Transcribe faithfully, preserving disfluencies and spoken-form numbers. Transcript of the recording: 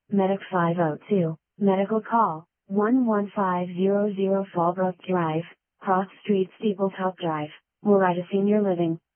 Medic five oh two, medical call, one one five zero zero Fallbrook Drive, Cross Street Steeples Health Drive, Morida Senior Living.